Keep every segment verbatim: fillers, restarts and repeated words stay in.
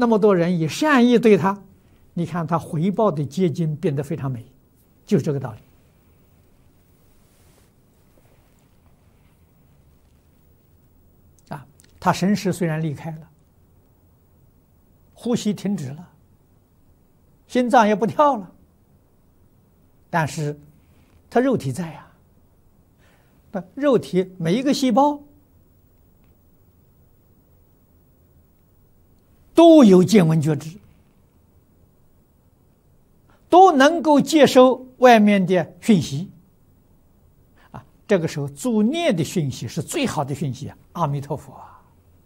那么多人以善意对他，你看他回报的结晶变得非常美，就是这个道理。啊，他神识虽然离开了，呼吸停止了，心脏也不跳了，但是他肉体在呀。那肉体每一个细胞都有见闻觉知，都能够接收外面的讯息啊。这个时候助念的讯息是最好的讯息啊，阿弥陀佛啊！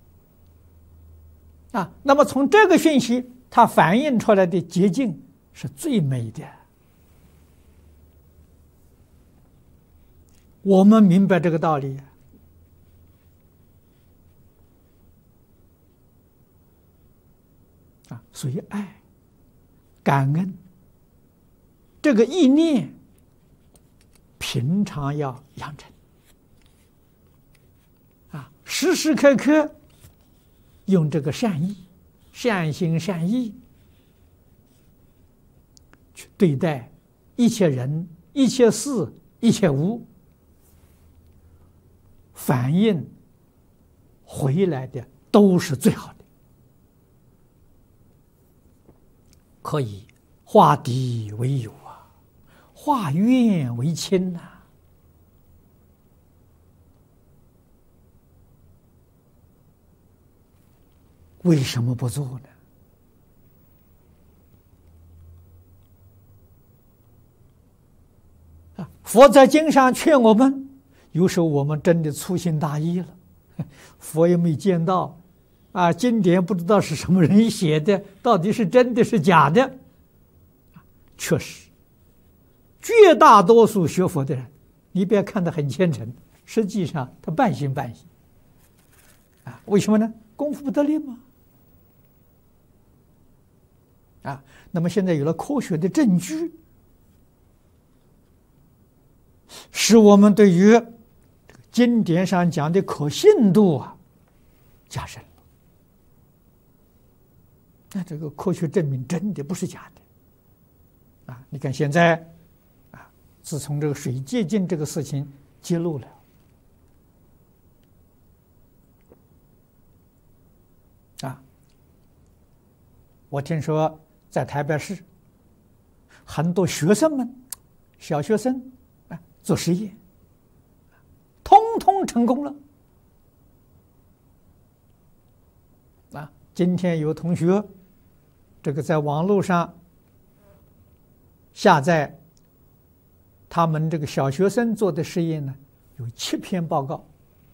啊，那么从这个讯息它反映出来的结晶是最美的。我们明白这个道理啊，所以爱、感恩这个意念，平常要养成啊，时时刻刻用这个善意、善心、善意去对待一切人、一切事、一切物。反应回来的都是最好的，可以化敌为友啊，化怨为亲呐、啊。为什么不做呢？啊，佛在经上劝我们。有时候我们真的粗心大意了，佛也没见到，啊，经典不知道是什么人写的，到底是真的是假的。确实，绝大多数学佛的人，你别看他很虔诚，实际上他半信半疑。啊，为什么呢？功夫不得力嘛。啊，那么现在有了科学的证据，使我们对于经典上讲的可信度啊，加深了。那这个科学证明真的不是假的啊！你看现在啊，自从这个水解禁这个事情揭露了啊，我听说在台北市很多学生们、小学生啊做实验。通通成功了啊！今天有同学这个在网络上下载他们这个小学生做的实验呢，有七篇报告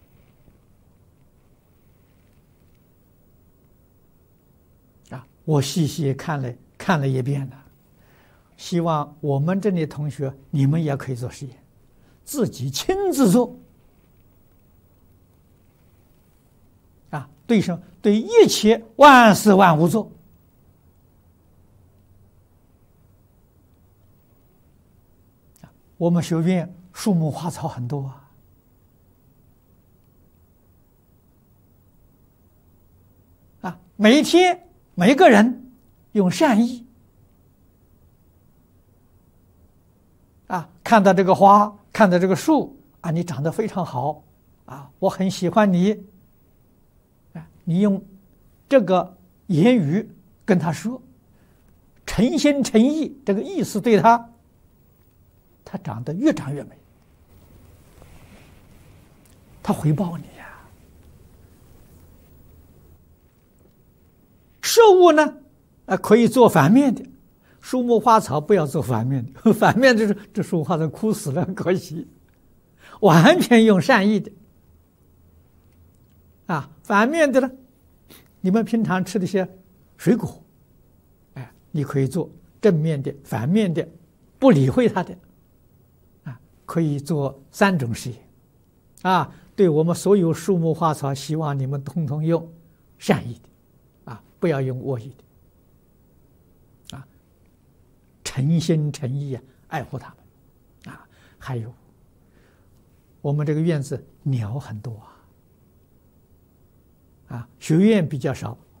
啊！我细细看了看了一遍了，希望我们这里同学你们也可以做实验，自己亲自做。啊，对上对一切万事万物做，我们学院树木花草很多啊，啊，每一天每个人用善意啊，看到这个花，看到这个树啊，你长得非常好啊，我很喜欢你。你用这个言语跟他说，诚心诚意这个意思对他，他长得越长越美，他回报你呀。事物呢，啊，可以做反面的，树木花草不要做反面的，反面就是这树花草枯死了，可惜，完全用善意的。啊，反面的呢，你们平常吃的一些水果，哎，你可以做正面的、反面的，不理会它的，啊，可以做三种实验，啊，对我们所有树木花草，希望你们通通用善意的，啊，不要用恶意的，啊，诚心诚意啊，爱护他们，啊，还有我们这个院子鸟很多啊。啊，学院比较少，